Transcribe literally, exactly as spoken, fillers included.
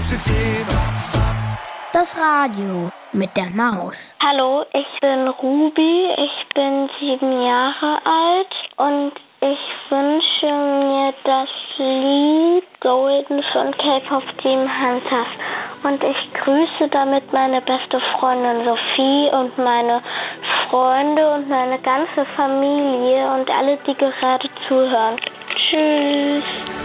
Das Radio mit der Maus. Hallo, ich bin Ruby, ich bin sieben Jahre alt und ich wünsche mir das Lied Golden von K-Pop Demon Hunters. Und ich grüße damit meine beste Freundin Sophie und meine Freunde und meine ganze Familie und alle, die gerade zuhören. Tschüss.